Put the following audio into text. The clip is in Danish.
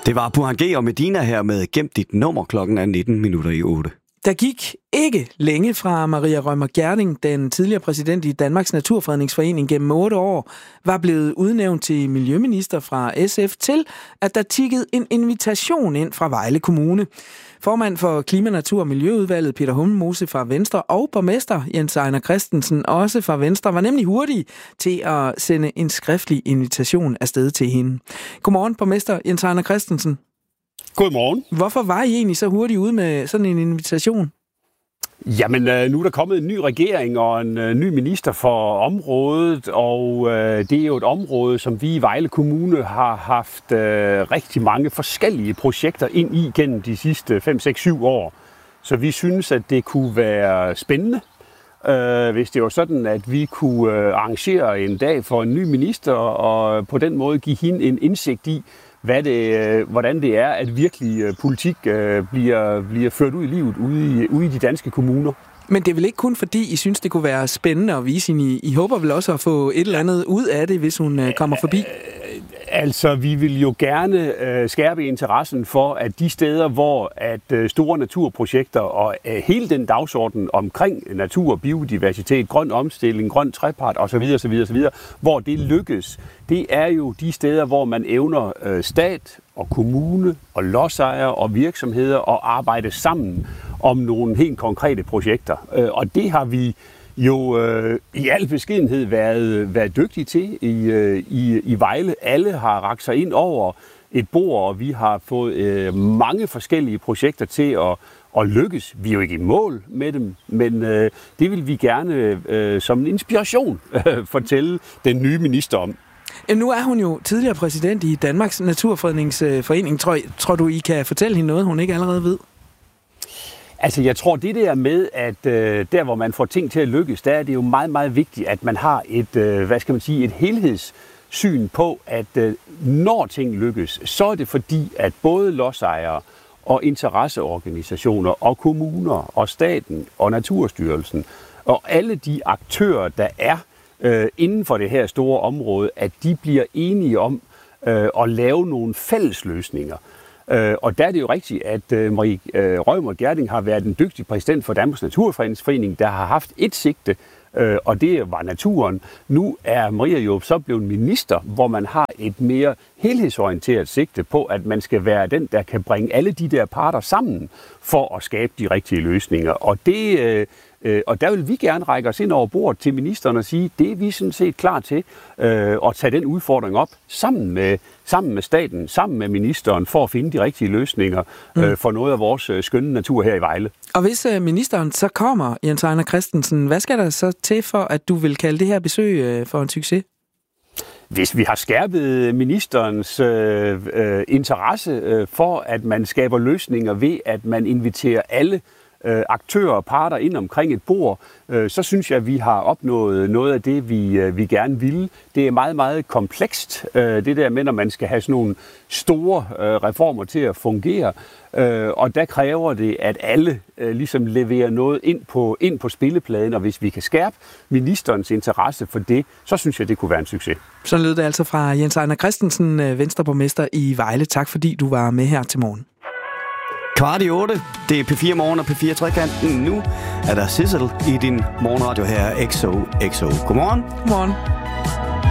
Det var Burhan G. og Medina her med Gem dit nummer. Klokken er 19:08. Der gik ikke længe fra Maria Reumert Gjerding, den tidligere præsident i Danmarks Naturfredningsforening gennem 8 år, var blevet udnævnt til miljøminister fra SF til, at der tikkede en invitation ind fra Vejle Kommune. Formand for Klima-, Natur- og Miljøudvalget Peter Hummelmose fra Venstre og borgmester Jens Ejner Christensen også fra Venstre var nemlig hurtige til at sende en skriftlig invitation afsted til hende. Godmorgen, borgmester Jens Ejner Christensen. Godmorgen. Hvorfor var I egentlig så hurtigt ude med sådan en invitation? Jamen, nu er der kommet en ny regering og en ny minister for området, og det er jo et område, som vi i Vejle Kommune har haft rigtig mange forskellige projekter ind i gennem de sidste 5, 6, 7 år. Så vi synes, at det kunne være spændende, hvis det var sådan, at vi kunne arrangere en dag for en ny minister, og på den måde give hende en indsigt i, hvordan det er, at virkelig politik bliver ført ud i livet ude i de danske kommuner. Men det er vel ikke kun fordi, I synes, det kunne være spændende at vise hende. I håber vel også at få et eller andet ud af det, hvis hun kommer forbi? Altså, vi vil jo gerne skærpe interessen for, at de steder, hvor at store naturprojekter og hele den dagsorden omkring natur, biodiversitet, grøn omstilling, grøn trepart osv., hvor det lykkes, det er jo de steder, hvor man evner stat og kommune og lodsejere og virksomheder at arbejde sammen om nogle helt konkrete projekter. Og det har vi jo i al beskedenhed været dygtige til i Vejle. Alle har rakt sig ind over et bord, og vi har fået mange forskellige projekter til at lykkes. Vi er jo ikke i mål med dem, men det vil vi gerne som en inspiration fortælle den nye minister om. Nu er hun jo tidligere præsident i Danmarks Naturfredningsforening. Tror du, I kan fortælle hende noget, hun ikke allerede ved? Altså, jeg tror, det der med, at der, hvor man får ting til at lykkes, der er det jo meget, meget vigtigt, at man har et helhedssyn på, at når ting lykkes, så er det fordi, at både lodsejere og interesseorganisationer og kommuner og staten og Naturstyrelsen og alle de aktører, der er inden for det her store område, at de bliver enige om at lave nogle fælles løsninger. Og der er det jo rigtigt, at Marie Reumert Gjerding har været en dygtig præsident for Danmarks Naturfredningsforening, der har haft et sigte, og det var naturen. Nu er Maria jo så blevet minister, hvor man har et mere helhedsorienteret sigte på, at man skal være den, der kan bringe alle de der parter sammen for at skabe de rigtige løsninger. Og der vil vi gerne række os ind over bordet til ministeren og sige, det er vi sådan set klar til at tage den udfordring op sammen med staten, sammen med ministeren, for at finde de rigtige løsninger for noget af vores skønne natur her i Vejle. Og hvis ministeren så kommer, Jens Ejner Christensen, hvad skal der så til for, at du vil kalde det her besøg for en succes? Hvis vi har skærpet ministerens interesse for, at man skaber løsninger ved, at man inviterer alle aktører og parter ind omkring et bord, så synes jeg, at vi har opnået noget af det, vi gerne ville. Det er meget, meget komplekst, det der med, når man skal have sådan nogle store reformer til at fungere. Og der kræver det, at alle ligesom leverer noget ind på spillepladen, og hvis vi kan skærpe ministerens interesse for det, så synes jeg, det kunne være en succes. Så lød det altså fra Jens Ejner Christensen, Venstreborgmester i Vejle. Tak fordi du var med her til morgen. 7:15. Det er P4 Morgen og P4 Trekanten. Nu er der Sissel i din morgenradio her, XOXO. Godmorgen. Godmorgen.